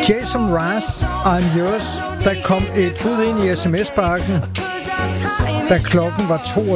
Jason Mraz, I'm Yours. Der kom et bud ind i sms-bakken, da klokken var 22.43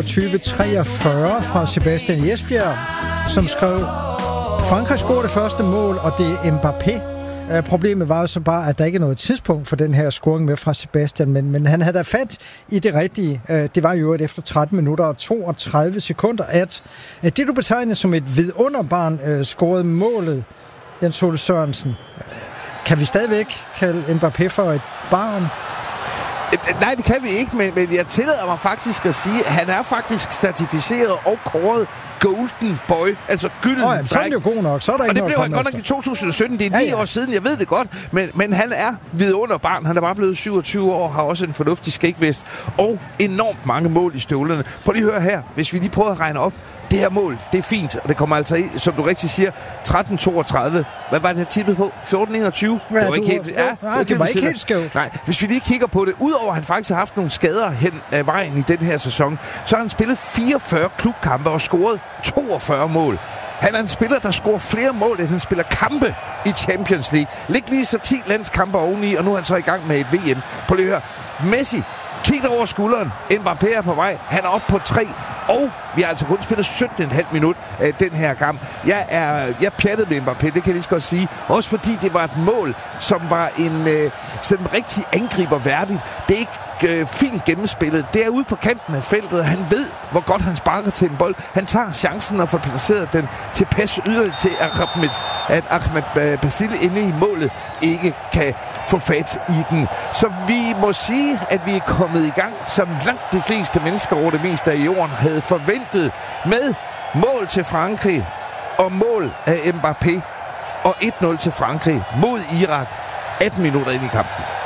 fra Sebastian Jesbjerg, som skrev: Frankrig scorede det første mål, og det er Mbappé. Problemet var jo så bare, at der ikke er noget tidspunkt for den her scoring med fra Sebastian, men han havde da fat i det rigtige. Det var jo efter 13 minutter og 32 sekunder, at det, du betegner som et vidunderbarn, scorede målet, Jens Ole Sørensen. Kan vi stadigvæk kalde Mbappé for et barn? Nej, det kan vi ikke, men jeg tillader mig faktisk at sige, at han er faktisk certificeret og kåret Golden Boy, altså gylden dreng. Så er han jo god nok, så er der ikke noget. Og det blev han godt nok i 2017, det er 9 år siden, jeg ved det godt, men han er vidunderbarn. Han er bare blevet 27 år, har også en fornuftig skægvest og enormt mange mål i støvlerne. Prøv lige at høre her, hvis vi lige prøver at regne op. Det her mål, det er fint, og det kommer altså i, som du rigtig siger, 13-32. Hvad var det, jeg tippede på? 14-21? Ja, det var ikke helt skævt. Nej, hvis vi lige kigger på det, udover at han faktisk har haft nogle skader hen ad vejen i den her sæson, så har han spillet 44 klubkampe og scoret 42 mål. Han er en spiller, der scorer flere mål, end han spiller kampe i Champions League. Læg lige så 10 landskampe oveni, og nu er han så i gang med et VM. På lige høre. Messi, kig over skulderen. Mbappé er på vej. Han er oppe på 3. Og vi har altså kun spillet 17,5 minut den her kamp. Jeg pjattede med Mbappé, det kan jeg lige så godt sige. Også fordi det var et mål, som var sådan rigtig angriberværdigt. Det er ikke fint gennemspillet. Det er ude på kanten af feltet, og han ved, hvor godt han sparker til en bold. Han tager chancen og får placeret den til pas yderligt til at Ahmed Basile inde i målet ikke kan få fat i den. Så vi må sige, at vi er kommet i gang, som langt de fleste mennesker over det meste af jorden havde forventet, med mål til Frankrig og mål af Mbappé og 1-0 til Frankrig mod Irak 18 minutter ind i kampen.